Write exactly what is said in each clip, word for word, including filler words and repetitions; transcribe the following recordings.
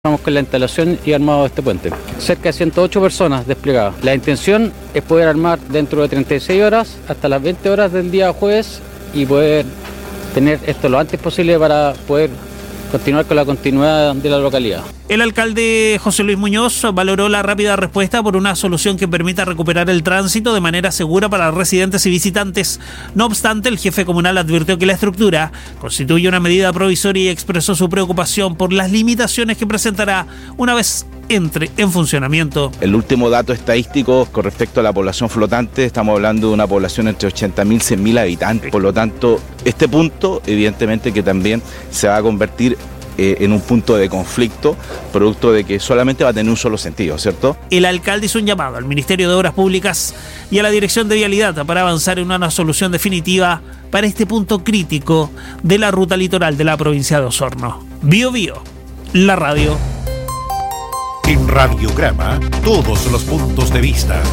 Estamos con la instalación y armado de este puente. Cerca de ciento ocho personas desplegadas. La intención es poder armar dentro de treinta y seis horas hasta las veinte horas del día jueves y poder tener esto lo antes posible para poder continuar con la continuidad de la localidad. El alcalde José Luis Muñoz valoró la rápida respuesta por una solución que permita recuperar el tránsito de manera segura para residentes y visitantes. No obstante, el jefe comunal advirtió que la estructura constituye una medida provisoria y expresó su preocupación por las limitaciones que presentará una vez entre en funcionamiento. El último dato estadístico con respecto a la población flotante, estamos hablando de una población entre ochenta mil y cien mil habitantes. Por lo tanto, este punto evidentemente que también se va a convertir eh, en un punto de conflicto, producto de que solamente va a tener un solo sentido, ¿cierto? El alcalde hizo un llamado al Ministerio de Obras Públicas y a la Dirección de Vialidad para avanzar en una solución definitiva para este punto crítico de la ruta litoral de la provincia de Osorno. Bio Bio, la radio. En Radiograma, todos los puntos de vista.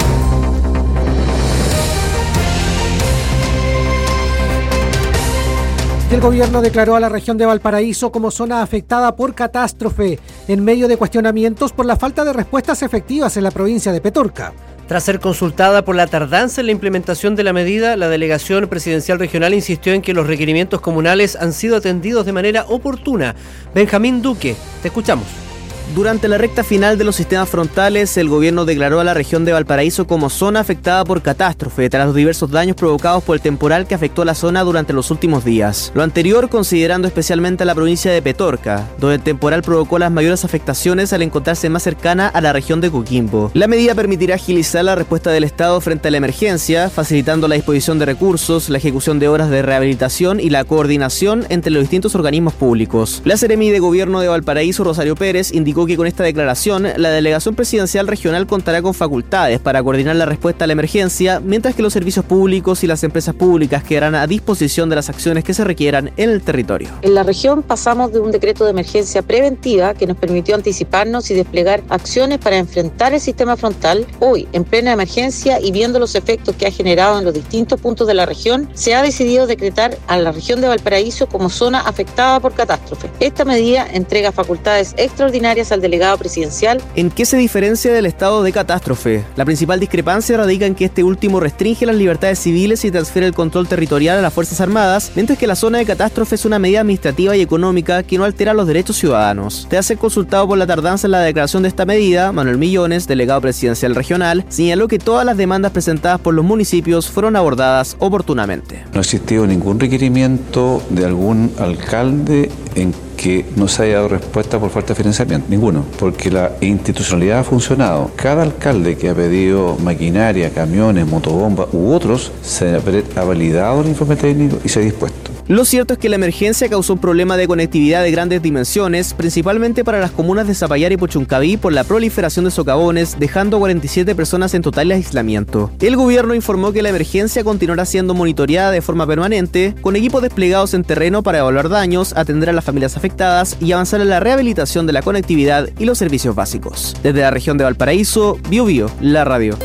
El gobierno declaró a la región de Valparaíso como zona afectada por catástrofe, en medio de cuestionamientos por la falta de respuestas efectivas en la provincia de Petorca. Tras ser consultada por la tardanza en la implementación de la medida, la delegación presidencial regional insistió en que los requerimientos comunales han sido atendidos de manera oportuna. Benjamín Duque, te escuchamos. Durante la recta final de los sistemas frontales, el gobierno declaró a la región de Valparaíso como zona afectada por catástrofe tras los diversos daños provocados por el temporal que afectó a la zona durante los últimos días. Lo anterior considerando especialmente a la provincia de Petorca, donde el temporal provocó las mayores afectaciones al encontrarse más cercana a la región de Coquimbo. La medida permitirá agilizar la respuesta del Estado frente a la emergencia, facilitando la disposición de recursos, la ejecución de obras de rehabilitación y la coordinación entre los distintos organismos públicos. La Seremi de Gobierno de Valparaíso, Rosario Pérez, indicó que con esta declaración, la delegación presidencial regional contará con facultades para coordinar la respuesta a la emergencia, mientras que los servicios públicos y las empresas públicas quedarán a disposición de las acciones que se requieran en el territorio. En la región pasamos de un decreto de emergencia preventiva que nos permitió anticiparnos y desplegar acciones para enfrentar el sistema frontal. Hoy, en plena emergencia y viendo los efectos que ha generado en los distintos puntos de la región, se ha decidido decretar a la región de Valparaíso como zona afectada por catástrofe. Esta medida entrega facultades extraordinarias al delegado presidencial. ¿En qué se diferencia del estado de catástrofe? La principal discrepancia radica en que este último restringe las libertades civiles y transfiere el control territorial a las Fuerzas Armadas, mientras que la zona de catástrofe es una medida administrativa y económica que no altera los derechos ciudadanos. Tras ser consultado por la tardanza en la declaración de esta medida, Manuel Millones, delegado presidencial regional, señaló que todas las demandas presentadas por los municipios fueron abordadas oportunamente. No ha existido ningún requerimiento de algún alcalde en que no se haya dado respuesta por falta de financiamiento, ninguno, porque la institucionalidad ha funcionado. Cada alcalde que ha pedido maquinaria, camiones, motobombas u otros, se ha validado el informe técnico y se ha dispuesto. Lo cierto es que la emergencia causó un problema de conectividad de grandes dimensiones, principalmente para las comunas de Zapallar y Puchuncaví por la proliferación de socavones, dejando cuarenta y siete personas en total aislamiento. El gobierno informó que la emergencia continuará siendo monitoreada de forma permanente, con equipos desplegados en terreno para evaluar daños, atender a las familias afectadas y avanzar en la rehabilitación de la conectividad y los servicios básicos. Desde la región de Valparaíso, Bio Bio, la radio.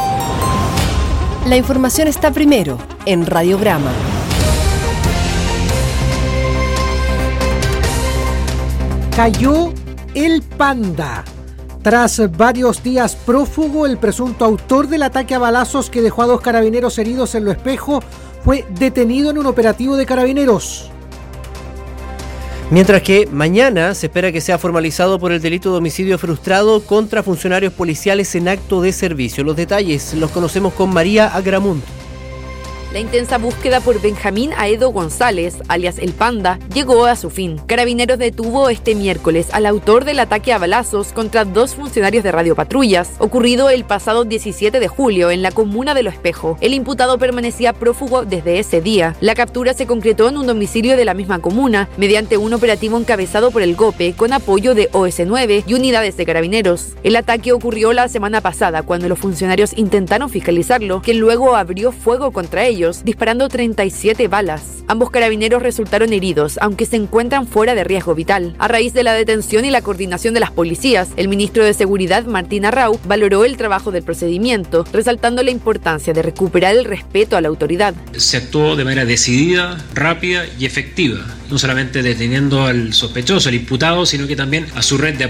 La información está primero en Radiograma. Cayó el Panda. Tras varios días prófugo, el presunto autor del ataque a balazos que dejó a dos carabineros heridos en Lo Espejo fue detenido en un operativo de carabineros. Mientras que mañana se espera que sea formalizado por el delito de homicidio frustrado contra funcionarios policiales en acto de servicio. Los detalles los conocemos con María Agramunt. La intensa búsqueda por Benjamín Aedo González, alias El Panda, llegó a su fin. Carabineros detuvo este miércoles al autor del ataque a balazos contra dos funcionarios de radiopatrullas, ocurrido el pasado diecisiete de julio en la comuna de Lo Espejo. El imputado permanecía prófugo desde ese día. La captura se concretó en un domicilio de la misma comuna, mediante un operativo encabezado por el GOPE, con apoyo de O S nueve y unidades de carabineros. El ataque ocurrió la semana pasada, cuando los funcionarios intentaron fiscalizarlo, que luego abrió fuego contra ellos ellos disparando treinta y siete balas. Ambos carabineros resultaron heridos, aunque se encuentran fuera de riesgo vital. A raíz de la detención y la coordinación de las policías, el ministro de Seguridad, Martín Arrau, valoró el trabajo del procedimiento, resaltando la importancia de recuperar el respeto a la autoridad. Se actuó de manera decidida, rápida y efectiva, no solamente deteniendo al sospechoso, al imputado, sino que también a su red de